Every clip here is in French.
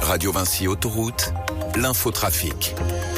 Radio Vinci Autoroute, l'infotrafic.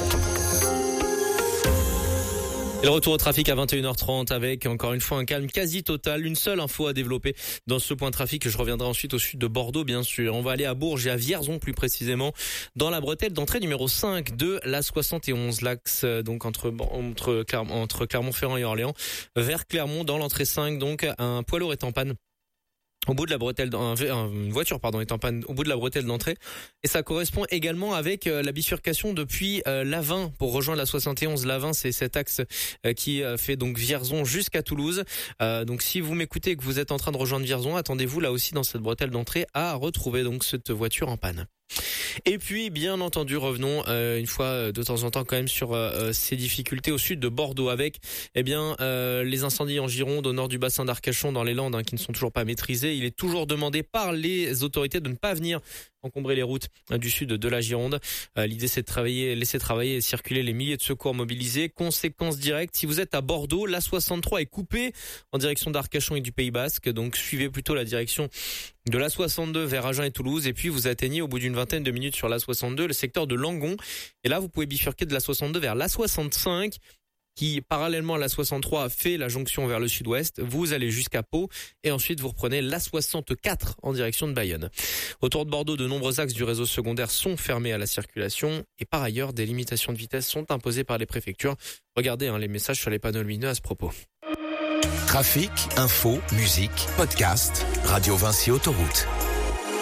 Et le retour au trafic à 21h30 avec encore une fois un calme quasi total. Une seule info à développer dans ce point de trafic. Je reviendrai ensuite au sud de Bordeaux, bien sûr. On va aller à Bourges et à Vierzon plus précisément, dans la bretelle d'entrée numéro 5 de la 71. L'axe donc entre Clermont-Ferrand et Orléans vers Clermont dans l'entrée 5. Donc un poids lourd est en panne au bout de la bretelle, une voiture est en panne au bout de la bretelle d'entrée, et ça correspond également avec la bifurcation depuis l'A20 pour rejoindre la 71. L'A20, c'est cet axe qui fait donc Vierzon jusqu'à Toulouse. Donc si vous m'écoutez et que vous êtes en train de rejoindre Vierzon, attendez-vous là aussi dans cette bretelle d'entrée à retrouver donc cette voiture en panne. Et puis, bien entendu, revenons une fois de temps en temps quand même sur ces difficultés au sud de Bordeaux avec les incendies en Gironde au nord du bassin d'Arcachon dans les Landes qui ne sont toujours pas maîtrisés. Il est toujours demandé par les autorités de ne pas venir encombrer les routes du sud de la Gironde. L'idée c'est de laisser travailler et circuler les milliers de secours mobilisés. Conséquence directe, si vous êtes à Bordeaux, la 63 est coupée en direction d'Arcachon et du Pays Basque. Donc suivez plutôt la direction de la 62 vers Agen et Toulouse, et puis vous atteignez au bout d'une vingtaine de minutes sur la 62 le secteur de Langon. Et là vous pouvez bifurquer de la 62 vers la 65 qui, parallèlement à la 63, fait la jonction vers le sud-ouest. Vous allez jusqu'à Pau et ensuite vous reprenez la 64 en direction de Bayonne. Autour de Bordeaux, de nombreux axes du réseau secondaire sont fermés à la circulation et par ailleurs, des limitations de vitesse sont imposées par les préfectures. Regardez les messages sur les panneaux lumineux à ce propos. Trafic, info, musique, podcast, Radio Vinci Autoroute.